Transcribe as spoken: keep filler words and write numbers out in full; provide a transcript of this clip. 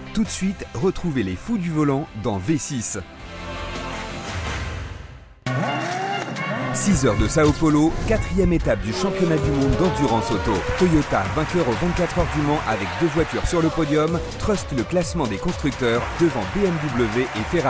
Tout de suite, retrouvez les fous du volant dans V six. six heures de Sao Paulo, quatrième étape du championnat du monde d'endurance auto. Toyota, vainqueur aux vingt-quatre heures du Mans avec deux voitures sur le podium, truste le classement des constructeurs devant B M W et Ferrari.